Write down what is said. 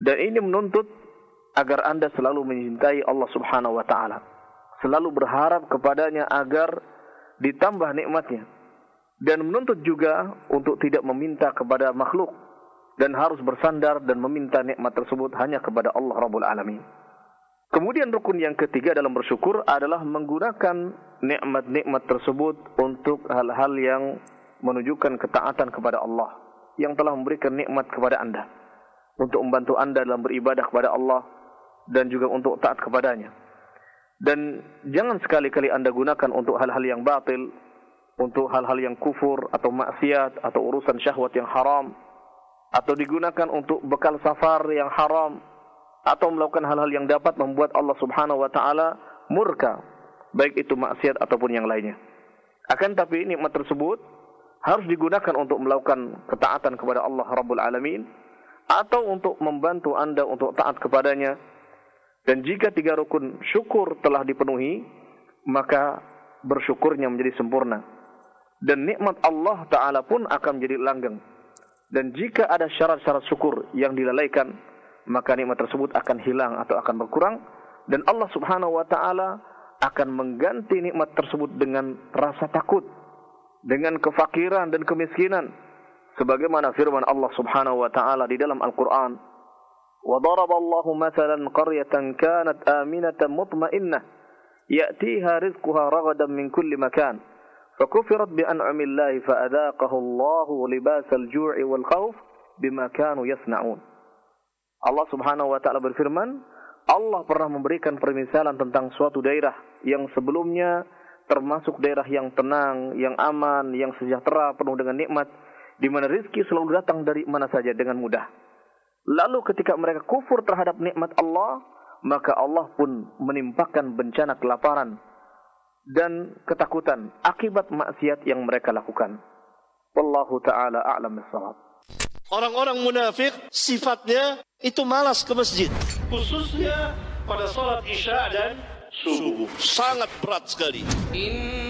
Dan ini menuntut agar Anda selalu mencintai Allah Subhanahu wa taala, selalu berharap kepadanya agar ditambah nikmatnya, dan menuntut juga untuk tidak meminta kepada makhluk dan harus bersandar dan meminta nikmat tersebut hanya kepada Allah Rabbul Alamin. Kemudian rukun yang ketiga dalam bersyukur adalah menggunakan nikmat-nikmat tersebut untuk hal-hal yang menunjukkan ketaatan kepada Allah yang telah memberikan nikmat kepada Anda, untuk membantu Anda dalam beribadah kepada Allah dan juga untuk taat kepadanya. Dan jangan sekali-kali Anda gunakan untuk hal-hal yang batil, untuk hal-hal yang kufur atau maksiat atau urusan syahwat yang haram, atau digunakan untuk bekal safar yang haram, atau melakukan hal-hal yang dapat membuat Allah Subhanahu wa taala murka, baik itu maksiat ataupun yang lainnya. Akan tapi nikmat tersebut harus digunakan untuk melakukan ketaatan kepada Allah Rabbul Alamin, atau untuk membantu Anda untuk taat kepadanya. Dan jika tiga rukun syukur telah dipenuhi, maka bersyukurnya menjadi sempurna, dan nikmat Allah Ta'ala pun akan menjadi langgeng. Dan jika ada syarat-syarat syukur yang dilalaikan, maka nikmat tersebut akan hilang atau akan berkurang, dan Allah Subhanahu wa taala akan mengganti nikmat tersebut dengan rasa takut, dengan kefakiran dan kemiskinan, sebagaimana firman Allah Subhanahu wa taala di dalam Al-Qur'an, "Wa daraballahu mathalan qaryatan kanat aminatan mutma'innah ya'tiha rizquha ragadan min kulli makan fakufirat bi an'amillahi fa'adaqahu Allahu libasal ju'i wal khauf bima kanu yasna'un." Allah Subhanahu wa taala berfirman, Allah pernah memberikan permisalan tentang suatu daerah yang sebelumnya termasuk daerah yang tenang, yang aman, yang sejahtera, penuh dengan nikmat, di mana rezeki selalu datang dari mana saja dengan mudah. Lalu ketika mereka kufur terhadap nikmat Allah, maka Allah pun menimpakan bencana kelaparan dan ketakutan akibat maksiat yang mereka lakukan. Wallahu taala a'lam bis-shawab. Orang-orang munafik sifatnya itu malas ke masjid, khususnya pada salat Isya dan subuh. Sangat berat sekali.